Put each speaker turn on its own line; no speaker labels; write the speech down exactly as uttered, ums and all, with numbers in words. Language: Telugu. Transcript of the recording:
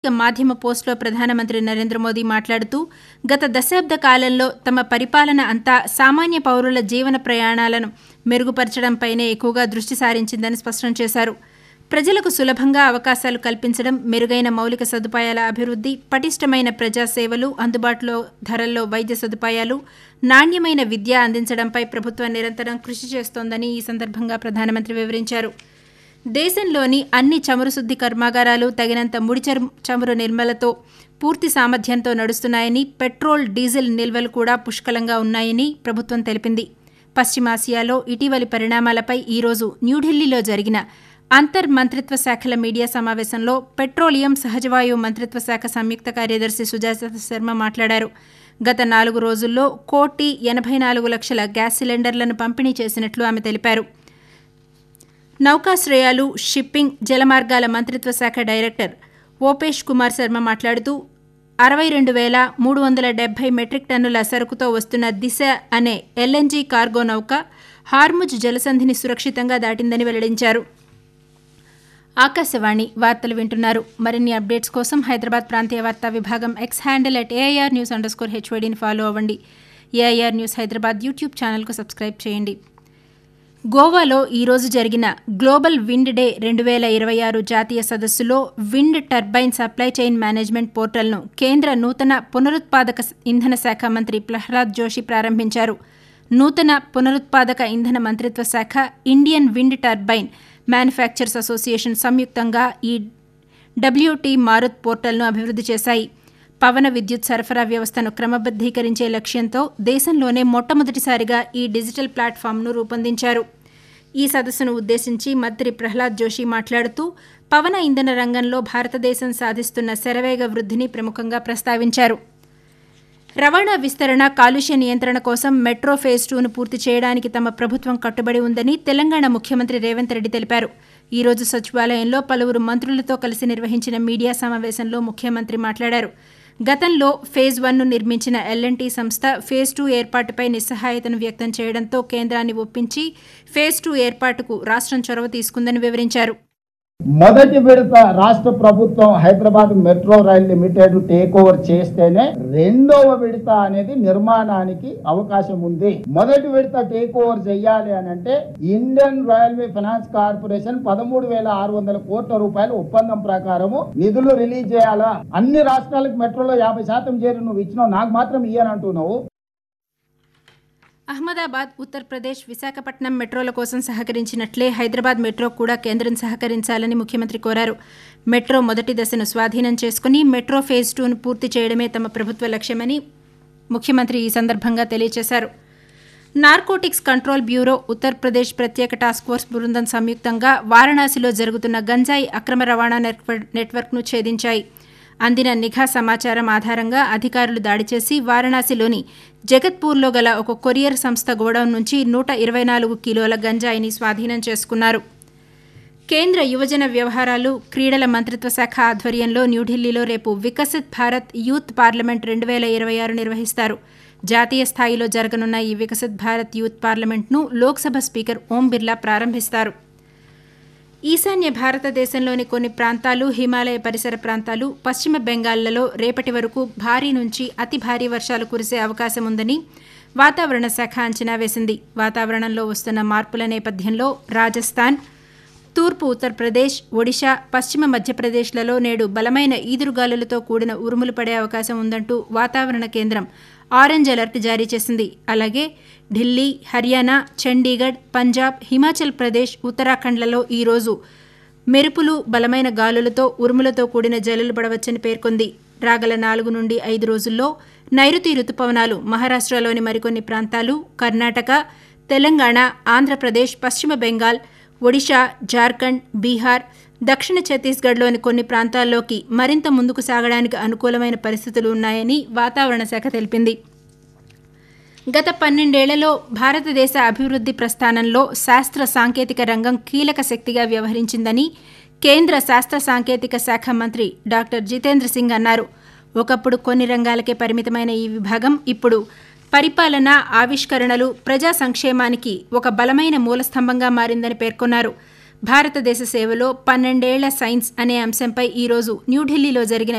మాధ్యమ పోస్టులో ప్రధానమంత్రి నరేంద్ర మోదీ మాట్లాడుతూ గత దశాబ్ద కాలంలో తమ పరిపాలన అంతా సామాన్య పౌరుల జీవన ప్రయాణాలను మెరుగుపరచడంపైనే ఎక్కువగా దృష్టి సారించిందని స్పష్టం చేశారు. ప్రజలకు సులభంగా అవకాశాలు కల్పించడం, మెరుగైన మౌలిక సదుపాయాల అభివృద్ధి, పటిష్టమైన ప్రజాసేవలు, అందుబాటులో ధరల్లో వైద్య సదుపాయాలు, నాణ్యమైన విద్య అందించడంపై ప్రభుత్వం నిరంతరం కృషి చేస్తోందని ఈ సందర్భంగా ప్రధానమంత్రి వివరించారు. దేశంలోని అన్ని చమురు శుద్ధి కర్మాగారాలు తగినంత ముడి చమురు నిల్వలతో పూర్తి సామర్థ్యంతో నడుస్తున్నాయని, పెట్రోల్, డీజిల్ నిల్వలు కూడా పుష్కలంగా ఉన్నాయని ప్రభుత్వం తెలిపింది. పశ్చిమాసియాలో ఇటీవలి పరిణామాలపై ఈరోజు న్యూఢిల్లీలో జరిగిన అంతర్ మంత్రిత్వ శాఖల మీడియా సమావేశంలో పెట్రోలియం, సహజవాయువు మంత్రిత్వ శాఖ సంయుక్త కార్యదర్శి సుజాత శర్మ మాట్లాడారు. గత నాలుగు రోజుల్లో కోటి ఎనభై నాలుగు లక్షల గ్యాస్ సిలిండర్లను పంపిణీ చేసినట్లు ఆమె తెలిపారు. నౌకాశ్రయాలు, షిప్పింగ్, జలమార్గాల మంత్రిత్వ శాఖ డైరెక్టర్ ఓపేష్ కుమార్ శర్మ మాట్లాడుతూ అరవై రెండు వేల మూడు వందల డెబ్బై మెట్రిక్ టన్నుల సరుకుతో వస్తున్న దిశ అనే ఎల్ఎన్జీ కార్గో నౌక హార్ముజ్ జలసంధిని సురక్షితంగా దాటిందని వెల్లడించారు. ఆకాశవాణి వార్తలు వింటున్నారు. మరిన్ని అప్డేట్స్ కోసం హైదరాబాద్ ప్రాంతీయ వార్తా విభాగం X handle at AIR news under score హెచ్వైడీని follow అవ్వండి. ఏఐఆర్ న్యూస్ హైదరాబాద్ యూట్యూబ్ ఛానల్కు సబ్స్క్రైబ్ చేయండి. గోవాలో ఈరోజు జరిగిన గ్లోబల్ విండ్ డే రెండు వేల ఇరవై ఆరు జాతీయ సదస్సులో wind turbine supply chain management పోర్టల్ను కేంద్ర నూతన పునరుత్పాదక ఇంధన శాఖ మంత్రి ప్రహ్లాద్ జోషి ప్రారంభించారు. నూతన పునరుత్పాదక ఇంధన మంత్రిత్వ శాఖ, Indian wind turbine manufacturers association సంయుక్తంగా ఈ డబ్ల్యూటీ మారుత్ పోర్టల్ను అభివృద్ధి చేశాయి. పవన విద్యుత్ సరఫరా వ్యవస్థను క్రమబద్దీకరించే లక్ష్యంతో దేశంలోనే మొట్టమొదటిసారిగా ఈ డిజిటల్ ప్లాట్ఫామ్ను రూపొందించారు. ఈ సదస్సును ఉద్దేశించి మంత్రి ప్రహ్లాద్ జోషి మాట్లాడుతూ పవన ఇంధన రంగంలో భారతదేశం సాధిస్తున్న శరవేగ వృద్ధిని ప్రముఖంగా ప్రస్తావించారు. రవాణా విస్తరణ, కాలుష్య నియంత్రణ కోసం మెట్రో ఫేజ్ టూను పూర్తి చేయడానికి తమ ప్రభుత్వం కట్టుబడి ఉందని తెలంగాణ ముఖ్యమంత్రి రేవంత్ రెడ్డి తెలిపారు. ఈ రోజు సచివాలయంలో పలువురు మంత్రులతో కలిసి నిర్వహించిన మీడియా సమావేశంలో ముఖ్యమంత్రి మాట్లాడారు. గతంలో ఫేజ్ వన్ను నిర్మించిన ఎల్ఎన్టీ సంస్థ ఫేజ్ టూ ఏర్పాటుపై నిస్సహాయతను వ్యక్తం చేయడంతో కేంద్రాన్ని ఒప్పించి ఫేజ్ టూ ఏర్పాటుకు రాష్ట్రం చొరవ తీసుకుందని వివరించారు.
మొదటి విడత రాష్ట్ర ప్రభుత్వం Hyderabad metro rail limited take over చేస్తేనే రెండవ విడత అనేది నిర్మాణానికి అవకాశం ఉంది. మొదటి విడత టేక్ ఓవర్ చేయాలి అని అంటే ఇండియన్ రైల్వే ఫైనాన్స్ కార్పొరేషన్ పదమూడు వేల ఆరు వందల కోట్ల రూపాయల ఒప్పందం ప్రకారము నిధులు రిలీజ్ చేయాలా. అన్ని రాష్ట్రాలకు మెట్రోలో యాభై శాతం చేరి నువ్వు ఇచ్చినావు, నాకు మాత్రం ఇయ్యనంటున్నావు.
అహ్మదాబాద్, ఉత్తరప్రదేశ్, విశాఖపట్నం మెట్రోల కోసం సహకరించినట్లే హైదరాబాద్ మెట్రో కూడా కేంద్రం సహకరించాలని ముఖ్యమంత్రి కోరారు. మెట్రో మొదటి దశను స్వాధీనం చేసుకుని మెట్రో ఫేజ్ టూను పూర్తి చేయడమే తమ ప్రభుత్వ లక్ష్యమని ముఖ్యమంత్రి ఈ సందర్భంగా తెలియజేశారు. నార్కోటిక్స్ కంట్రోల్ బ్యూరో, ఉత్తరప్రదేశ్ ప్రత్యేక టాస్క్ ఫోర్స్ బృందం సంయుక్తంగా వారణాసిలో జరుగుతున్న గంజాయి అక్రమ రవాణా నెట్వర్క్ను ఛేదించాయి. అందిన నిఘా సమాచారం ఆధారంగా అధికారులు దాడి చేసి వారణాసిలోని జగత్పూర్లో గల ఒక కొరియర్ సంస్థ గోడౌన్ నుంచి నూట ఇరవై నాలుగు కిలోల గంజాయిని స్వాధీనం చేసుకున్నారు. కేంద్ర యువజన వ్యవహారాలు, క్రీడల మంత్రిత్వ శాఖ ఆధ్వర్యంలో న్యూఢిల్లీలో రేపు వికసిత్ భారత్ యూత్ పార్లమెంట్ రెండు వేల ఇరవై ఆరు నిర్వహిస్తారు. జాతీయ స్థాయిలో జరగనున్న ఈ వికసిత్ భారత్ యూత్ పార్లమెంట్ను లోక్సభ స్పీకర్ ఓం బిర్లా ప్రారంభిస్తారు. ఈశాన్య భారతదేశంలోని కొన్ని ప్రాంతాలు, హిమాలయ పరిసర ప్రాంతాలు, పశ్చిమ బెంగాల్లలో రేపటి వరకు భారీ నుంచి అతి భారీ వర్షాలు కురిసే అవకాశం ఉందని వాతావరణ శాఖ అంచనా వేసింది. వాతావరణంలో వస్తున్న మార్పుల నేపథ్యంలో రాజస్థాన్, తూర్పు ఉత్తరప్రదేశ్, ఒడిశా, పశ్చిమ మధ్యప్రదేశ్లలో నేడు బలమైన ఈదురుగాలులతో కూడిన ఉరుములు పడే అవకాశం ఉందంటూ వాతావరణ కేంద్రం ఆరెంజ్ అలర్ట్ జారీ చేసింది. అలాగే ఢిల్లీ, హర్యానా, చండీగఢ్, పంజాబ్, హిమాచల్ ప్రదేశ్, ఉత్తరాఖండ్లలో ఈరోజు మెరుపులు, బలమైన గాలులతో ఉరుములతో కూడిన జల్లులు పడవచ్చని పేర్కొంది. రాగల నాలుగు నుండి ఐదు రోజుల్లో నైరుతి రుతుపవనాలు మహారాష్ట్రలోని మరికొన్ని ప్రాంతాలు, కర్ణాటక, తెలంగాణ, ఆంధ్రప్రదేశ్, పశ్చిమ బెంగాల్, ఒడిశా, జార్ఖండ్, బీహార్, దక్షిణ ఛత్తీస్గఢ్లోని కొన్ని ప్రాంతాల్లోకి మరింత ముందుకు సాగడానికి అనుకూలమైన పరిస్థితులు ఉన్నాయని వాతావరణ శాఖ తెలిపింది. గత పన్నెండేళ్లలో భారతదేశ అభివృద్ధి ప్రస్థానంలో శాస్త్ర సాంకేతిక రంగం కీలక శక్తిగా వ్యవహరించిందని కేంద్ర శాస్త్ర సాంకేతిక శాఖ మంత్రి డాక్టర్ జితేంద్ర సింగ్ అన్నారు. ఒకప్పుడు కొన్ని రంగాలకే పరిమితమైన ఈ విభాగం ఇప్పుడు పరిపాలన, ఆవిష్కరణలు, ప్రజా సంక్షేమానికి ఒక బలమైన మూలస్తంభంగా మారిందని పేర్కొన్నారు. భారతదేశ సేవలో పన్నెండేళ్ల సైన్స్ అనే అంశంపై ఈరోజు న్యూఢిల్లీలో జరిగిన